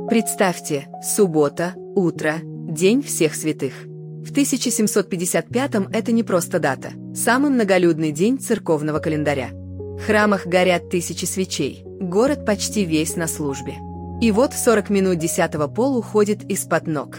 Представьте, суббота, утро, День всех святых. В 1755-м это не просто дата, самый многолюдный день церковного календаря. В храмах горят тысячи свечей, город почти весь на службе. И вот в 40 минут 10-го пол уходит из-под ног.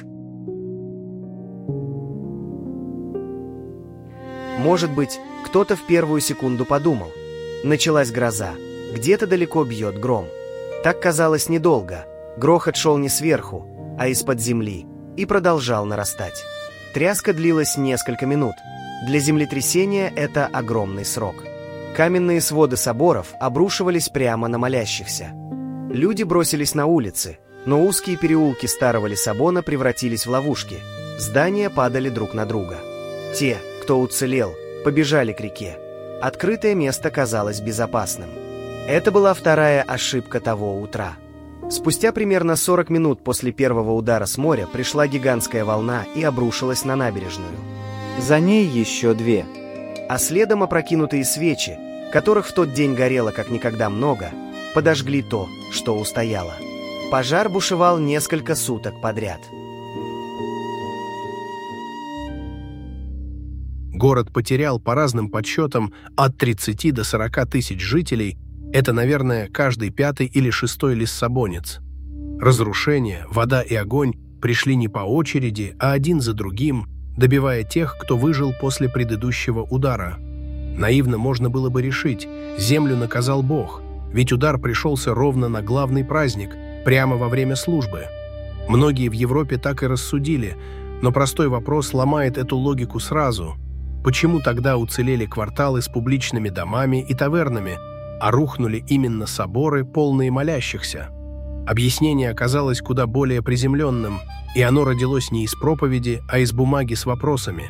Может быть, кто-то в первую секунду подумал. Началась гроза, где-то далеко бьет гром. Так казалось недолго. Грохот шел не сверху, а из-под земли, и продолжал нарастать. Тряска длилась несколько минут. Для землетрясения это огромный срок. Каменные своды соборов обрушивались прямо на молящихся. Люди бросились на улицы, но узкие переулки старого Лиссабона превратились в ловушки. Здания падали друг на друга. Те, кто уцелел, побежали к реке. Открытое место казалось безопасным. Это была вторая ошибка того утра. Спустя примерно 40 минут после первого удара с моря пришла гигантская волна и обрушилась на набережную. За ней еще две. А следом опрокинутые свечи, которых в тот день горело как никогда много, подожгли то, что устояло. Пожар бушевал несколько суток подряд. Город потерял, по разным подсчетам, от 30 до 40 тысяч жителей. Это, наверное, каждый пятый или шестой лиссабонец. Разрушение, вода и огонь пришли не по очереди, а один за другим, добивая тех, кто выжил после предыдущего удара. Наивно можно было бы решить, землю наказал Бог, ведь удар пришелся ровно на главный праздник, прямо во время службы. Многие в Европе так и рассудили, но простой вопрос ломает эту логику сразу. Почему тогда уцелели кварталы с публичными домами и тавернами, а рухнули именно соборы, полные молящихся? Объяснение оказалось куда более приземленным, и оно родилось не из проповеди, а из бумаги с вопросами.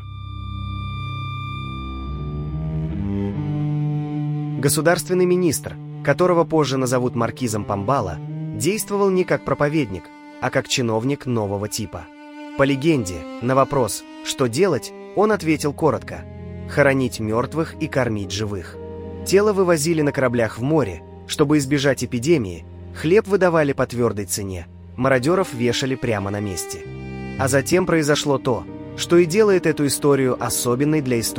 Государственный министр, которого позже назовут маркизом Помбала, действовал не как проповедник, а как чиновник нового типа. По легенде, на вопрос «что делать?», он ответил коротко: «Хоронить мертвых и кормить живых». Тело вывозили на кораблях в море, чтобы избежать эпидемии, хлеб выдавали по твердой цене, мародеров вешали прямо на месте. А затем произошло то, что и делает эту историю особенной для истории.